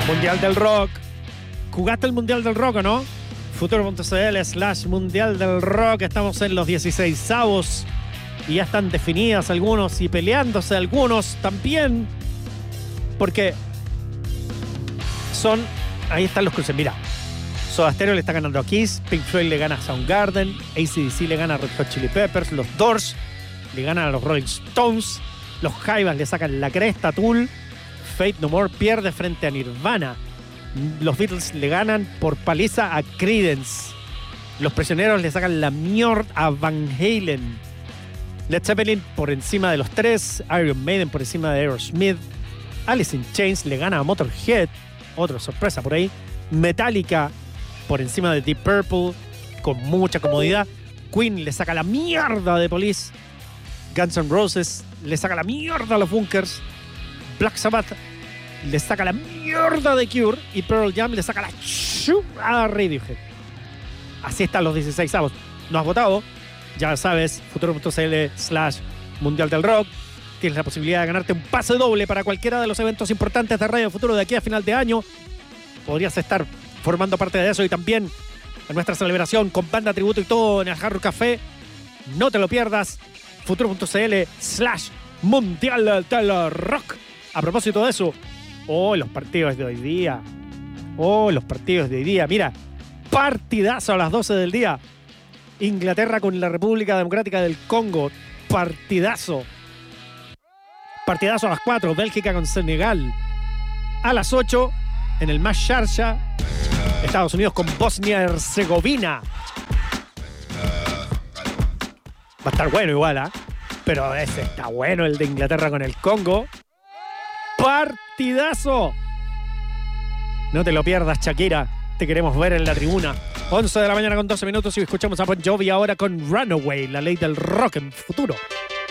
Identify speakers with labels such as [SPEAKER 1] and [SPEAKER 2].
[SPEAKER 1] Mundial del Rock. ¿Jugaste el Mundial del Rock o no? Futuro.cl/Mundial del Rock. Estamos en los 16avos y ya están definidas algunos y peleándose algunos también. Porque son... Ahí están los cruces, mira. Soda Stereo le está ganando a Kiss, Pink Floyd le gana a Soundgarden, AC/DC le gana a Red Hot Chili Peppers, los Doors le ganan a los Rolling Stones, los Jaivas le sacan la cresta a Tool, Faith No More pierde frente a Nirvana, los Beatles le ganan por paliza a Creedence, los Prisioneros le sacan la mierda a Van Halen, Led Zeppelin por encima de los tres, Iron Maiden por encima de Aerosmith, Alice in Chains le gana a Motorhead, otra sorpresa por ahí, Metallica por encima de Deep Purple con mucha comodidad, Queen le saca la mierda de Police, Guns N' Roses le saca la mierda a los Bunkers, Black Sabbath le saca la mierda de Cure y Pearl Jam le saca la a Radiohead. Así están los 16avos. ¿No has votado? Ya sabes, futuro.cl/Mundial del Rock. Tienes la posibilidad de ganarte un pase doble para cualquiera de los eventos importantes de Radio Futuro de aquí a final de año. Podrías estar formando parte de eso y también en nuestra celebración con banda, tributo y todo en el Hard Rock Café. No te lo pierdas. Futuro.cl/Mundial del Rock. A propósito de eso, los partidos de hoy día. Mira, partidazo a las 12 del día. Inglaterra con la República Democrática del Congo. Partidazo. Partidazo a las 4. Bélgica con Senegal. A las 8, en el Más Sharjah, Estados Unidos con Bosnia-Herzegovina. Va a estar bueno igual, ¿eh? Pero ese está bueno, el de Inglaterra con el Congo. ¡Partidazo! No te lo pierdas, Shakira. Te queremos ver en la tribuna. 11 de la mañana con 12 minutos y escuchamos a Bon Jovi ahora con Runaway, la ley del rock en Futuro.